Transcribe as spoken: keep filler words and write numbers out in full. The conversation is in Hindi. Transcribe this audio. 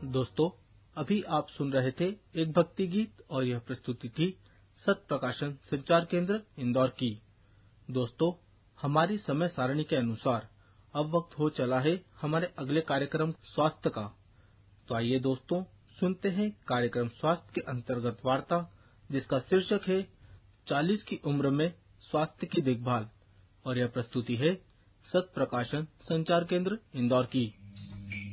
दोस्तों, अभी आप सुन रहे थे एक भक्ति गीत और यह प्रस्तुति थी सत प्रकाशन संचार केंद्र इंदौर की। दोस्तों, हमारी समय सारणी के अनुसार अब वक्त हो चला है हमारे अगले कार्यक्रम स्वास्थ्य का। तो आइए दोस्तों, सुनते हैं कार्यक्रम स्वास्थ्य के अंतर्गत वार्ता, जिसका शीर्षक है चालीस की उम्र में स्वास्थ्य की देखभाल, और यह प्रस्तुति है सत प्रकाशन संचार केंद्र इंदौर की।